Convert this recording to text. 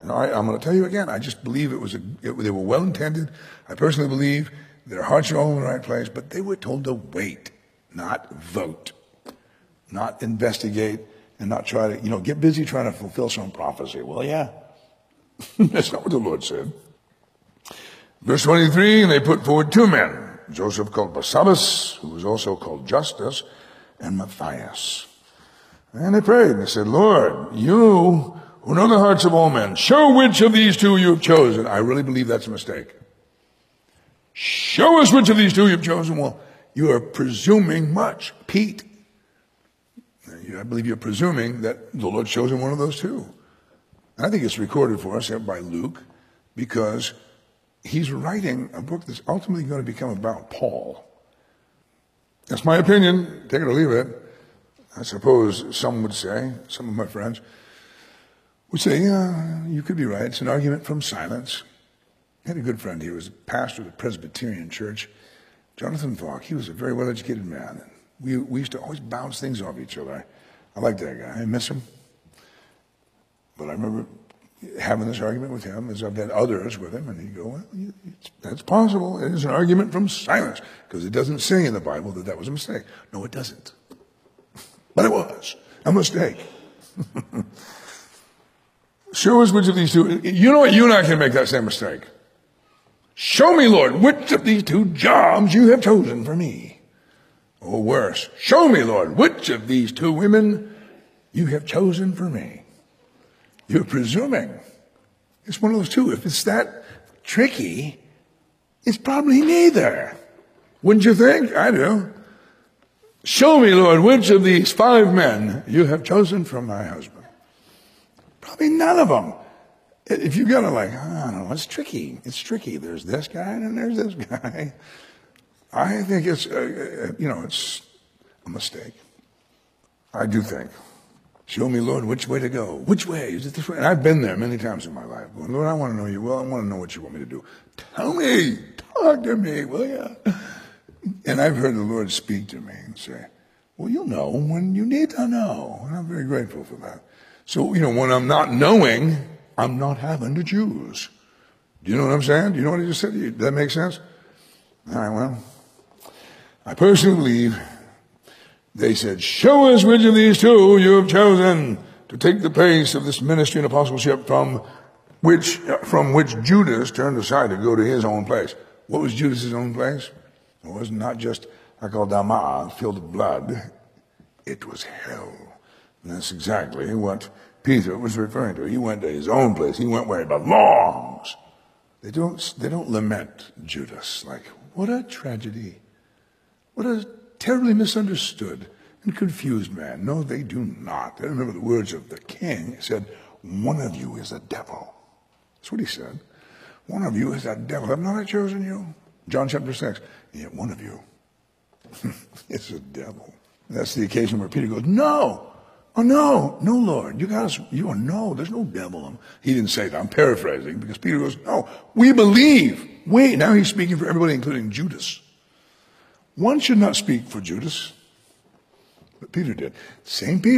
All right, I'm going to tell you again, I just believe they were well-intended. I personally believe their hearts are all in the right place, but they were told to wait, not vote, not investigate, and not try to, get busy trying to fulfill some prophecy. Well, yeah, that's not what the Lord said. Verse 23, and they put forward 2 men, Joseph called Barsabbas, who was also called Justus, and Matthias. And they prayed, and they said, Lord, you who know the hearts of all men, show which of these 2 you have chosen. I really believe that's a mistake. Show us which of these 2 you've chosen. Well, you are presuming much. Pete, I believe you're presuming that the Lord chosen one of those 2. I think it's recorded for us by Luke because he's writing a book that's ultimately going to become about Paul. That's my opinion. Take it or leave it. I suppose some would say, some of my friends would say, yeah, you could be right. It's an argument from silence. I had a good friend here who was a pastor of the Presbyterian Church, Jonathan Falk. He was a very well-educated man. And we used to always bounce things off each other. I like that guy. I miss him. But I remember having this argument with him, as I've had others with him, and he'd go, well, that's possible. It is an argument from silence, because it doesn't say in the Bible that was a mistake. No, it doesn't. But it was a mistake. Show us which of these 2. You know what? You and I can make that same mistake. Show me, Lord, which of these 2 jobs you have chosen for me. Or worse, show me, Lord, which of these 2 women you have chosen for me. You're presuming. It's one of those 2. If it's that tricky, it's probably neither. Wouldn't you think? I do. Show me, Lord, which of these 5 men you have chosen for my husband. Probably none of them. If you got to I don't know, it's tricky. It's tricky. There's this guy and then there's this guy. I think it's, it's a mistake. I do think. Show me, Lord, which way to go. Which way? Is it this way? And I've been there many times in my life. Going, Lord, I want to know you well. I want to know what you want me to do. Tell me. Talk to me, will you? And I've heard the Lord speak to me and say, well, you'll know when you need to know. And I'm very grateful for that. So, when I'm not knowing, I'm not having to choose. Do you know what I'm saying? Do you know what I just said to you? Does that make sense? All right, well, I personally believe they said, show us which of these 2 you have chosen to take the place of this ministry and apostleship from which Judas turned aside to go to his own place. What was Judas's own place? It was not just Akeldama, filled with blood. It was hell. And that's exactly what Peter was referring to. He went to his own place. He went where he belongs. They don't lament Judas like, what a tragedy. What a terribly misunderstood and confused man. No, they do not. They remember the words of the king. He said, one of you is a devil. That's what he said. One of you is a devil. Have not I chosen you? John chapter 6. And yet one of you is a devil. That's the occasion where Peter goes, no. Oh, no, Lord. There's no devil. He didn't say that. I'm paraphrasing because Peter goes, no, we believe. Now he's speaking for everybody, including Judas. One should not speak for Judas, but Peter did. Same Peter.